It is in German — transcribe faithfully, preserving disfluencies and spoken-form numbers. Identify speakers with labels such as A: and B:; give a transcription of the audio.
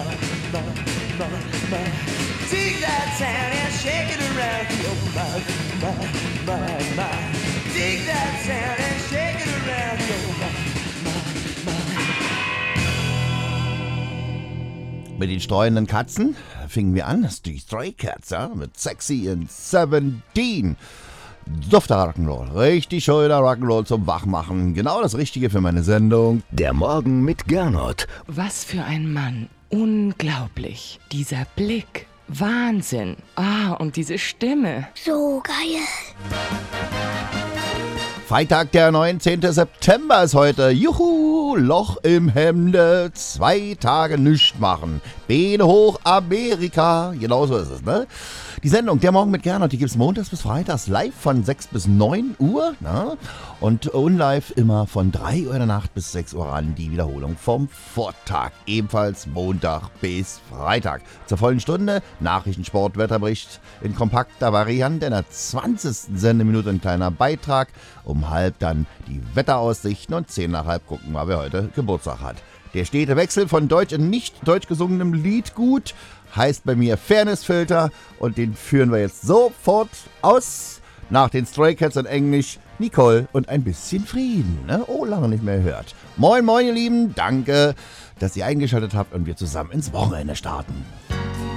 A: my, my, my. Dig that sound and shake it around. Oh my, my, my, my. Dig that sound and shake it around. Oh my, my, my. Mit den streuenden Katzen fingen wir an. Das ist die Stray Cats, ja, mit Sexy in siebzehn. Dufter Rock'n'Roll, richtig schöner Rock'n'Roll zum Wachmachen. Genau das Richtige für meine Sendung.
B: Der Morgen mit Gernot.
C: Was für ein Mann. Unglaublich. Dieser Blick. Wahnsinn. Ah, und diese Stimme.
D: So geil.
A: Freitag, der neunzehnten September ist heute. Juhu, Loch im Hemde, zwei Tage nichts machen. Beine hoch, Amerika. Genau so ist es, ne? Die Sendung, der Morgen mit Gernot, die gibt es montags bis freitags live von sechs bis neun Uhr. Ne? Und unlive immer von drei Uhr in der Nacht bis sechs Uhr an. Die Wiederholung vom Vortag. Ebenfalls Montag bis Freitag. Zur vollen Stunde Nachrichten, Sport, Wetterbericht in kompakter Variante. In der zwanzigsten Sendeminute ein kleiner Beitrag. Um halb dann die Wetteraussichten und zehn nach halb gucken wir, wer heute Geburtstag hat. Der stete Wechsel von deutsch und nicht deutsch gesungenem Liedgut heißt bei mir Fairnessfilter und den führen wir jetzt sofort aus. Nach den Stray Cats in Englisch Nicole und ein bisschen Frieden. Ne? Oh, lange nicht mehr gehört. Moin, moin, ihr Lieben. Danke, dass ihr eingeschaltet habt und wir zusammen ins Wochenende starten.